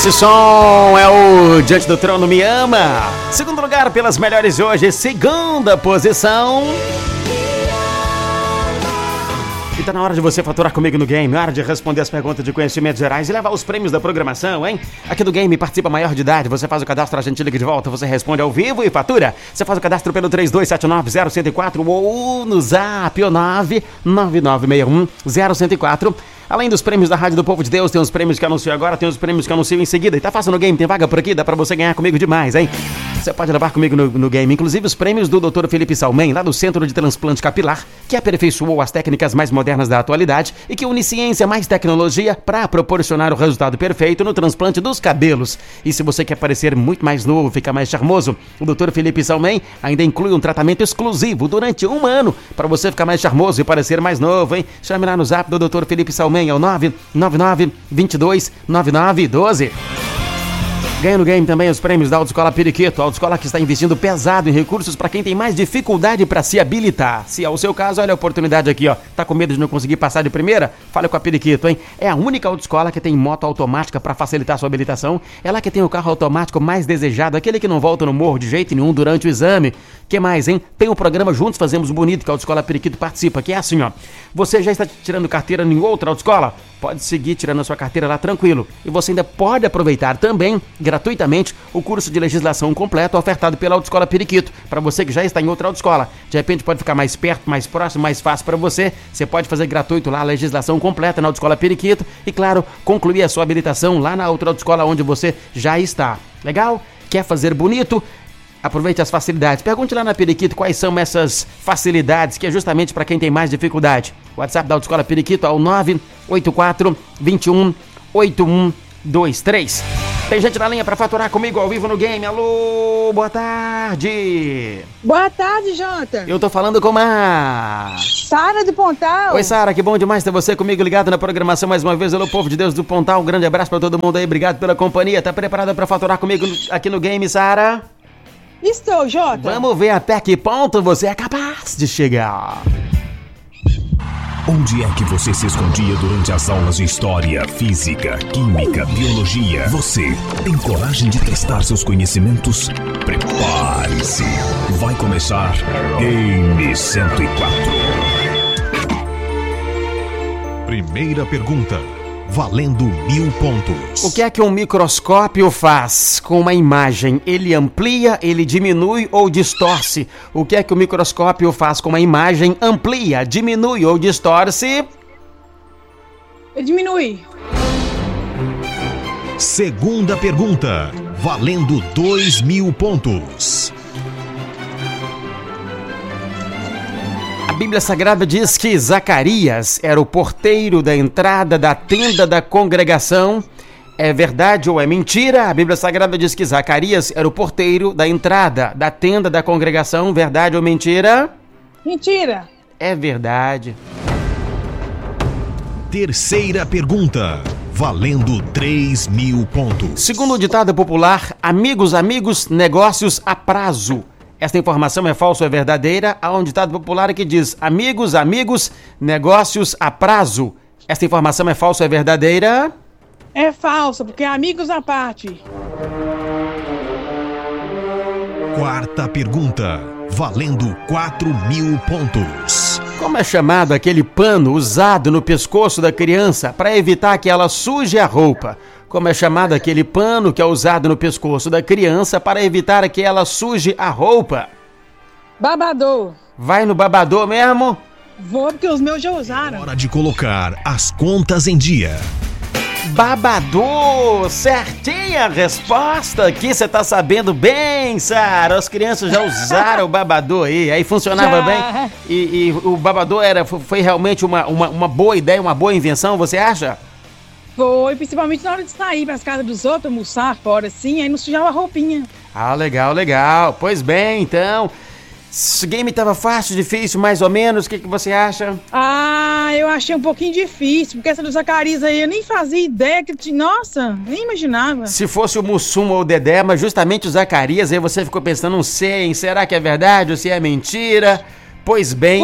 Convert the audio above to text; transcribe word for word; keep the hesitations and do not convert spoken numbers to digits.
Esse som é o Diante do Trono Me Ama. Segundo lugar pelas melhores de hoje, segunda posição. E tá na hora de você faturar comigo no game, hora de responder as perguntas de conhecimentos gerais e levar os prêmios da programação, hein? Aqui do game participa maior de idade, você faz o cadastro, a gente liga de volta, você responde ao vivo e fatura. Você faz o cadastro pelo três dois sete nove zero um zero quatro ou no zap o nove nove nove seis um zero um zero quatro. Além dos prêmios da Rádio do Povo de Deus, tem os prêmios que anuncio agora, tem os prêmios que anuncio em seguida. E tá fácil no game, tem vaga por aqui, dá pra você ganhar comigo demais, hein? Você pode levar comigo no, no game, inclusive os prêmios do doutor Felipe Salmen, lá do Centro de Transplante Capilar, que aperfeiçoou as técnicas mais modernas da atualidade e que une ciência mais tecnologia para proporcionar o resultado perfeito no transplante dos cabelos. E se você quer parecer muito mais novo, ficar mais charmoso, o doutor Felipe Salmen ainda inclui um tratamento exclusivo durante um ano para você ficar mais charmoso e parecer mais novo, hein? Chame lá no zap do doutor Felipe Salmen, é o nove nove nove dois dois nove nove um dois. Ganha no game também os prêmios da Autoescola Periquito, a autoescola que está investindo pesado em recursos para quem tem mais dificuldade para se habilitar. Se é o seu caso, olha a oportunidade aqui, ó. Tá com medo de não conseguir passar de primeira? Fale com a Periquito, hein? É a única autoescola que tem moto automática para facilitar sua habilitação. Ela que tem o carro automático mais desejado, aquele que não volta no morro de jeito nenhum durante o exame. Que mais, hein? Tem o programa Juntos Fazemos Bonito, que a Autoescola Periquito participa, que é assim, ó. Você já está tirando carteira em outra autoescola? Pode seguir tirando a sua carteira lá tranquilo. E você ainda pode aproveitar também, gratuitamente, o curso de legislação completo ofertado pela Autoescola Periquito. Para você que já está em outra autoescola. De repente pode ficar mais perto, mais próximo, mais fácil para você. Você pode fazer gratuito lá a legislação completa na Autoescola Periquito. E claro, concluir a sua habilitação lá na outra autoescola onde você já está. Legal? Quer fazer bonito? Aproveite as facilidades. Pergunte lá na Periquito quais são essas facilidades, que é justamente para quem tem mais dificuldade. O WhatsApp da Autoescola Periquito é o nove oito quatro dois um oito um dois três. Tem gente na linha para faturar comigo ao vivo no game. Alô, boa tarde. Boa tarde, Jota. Eu tô falando com a Sara do Pontal. Oi, Sara, que bom demais ter você comigo ligado na programação mais uma vez. Alô, povo de Deus do Pontal, um grande abraço para todo mundo aí. Obrigado pela companhia. Tá preparada para faturar comigo aqui no game, Sara? Estou, Jota. Vamos ver até que ponto você é capaz de chegar. Onde é que você se escondia durante as aulas de História, Física, Química, Biologia? Você tem coragem de testar seus conhecimentos? Prepare-se. Vai começar Game cento e quatro. Primeira pergunta. Valendo mil pontos. O que é que um microscópio faz com uma imagem? Ele amplia, ele diminui ou distorce? O que é que o microscópio faz com uma imagem? Amplia, diminui ou distorce? Diminui. Segunda pergunta. Valendo dois mil pontos. A Bíblia Sagrada diz que Zacarias era o porteiro da entrada da tenda da congregação. É verdade ou é mentira? A Bíblia Sagrada diz que Zacarias era o porteiro da entrada da tenda da congregação. Verdade ou mentira? Mentira. É verdade. Terceira pergunta. Valendo três mil pontos. Segundo o ditado popular, amigos, amigos, negócios a prazo. Esta informação é falsa ou é verdadeira? Há um ditado popular que diz: amigos, amigos, negócios a prazo. Esta informação é falsa ou é verdadeira? É falsa, porque é amigos à parte. Quarta pergunta, valendo quatro mil pontos. Como é chamado aquele pano usado no pescoço da criança para evitar que ela suje a roupa? Como é chamado aquele pano que é usado no pescoço da criança para evitar que ela suje a roupa? Babador. Vai no babador mesmo? Vou, porque os meus já usaram. Hora de colocar as contas em dia. Babador, certinha a resposta aqui, você tá sabendo bem, Sara. As crianças já usaram o babador aí, aí funcionava Já. bem. E, e o babador era, foi realmente uma, uma, uma boa ideia, uma boa invenção, você acha? Foi, principalmente na hora de sair para as casas dos outros, almoçar fora assim, aí não sujava a roupinha. Ah, legal, legal. Pois bem, então, esse game tava fácil, difícil, mais ou menos, o que, que você acha? Ah, eu achei um pouquinho difícil, porque essa do Zacarias aí eu nem fazia ideia que tinha. Nossa, nem imaginava. Se fosse o Mussum ou o Dedé, mas justamente o Zacarias, aí você ficou pensando, não sei, será que é verdade ou se é mentira? Pois bem...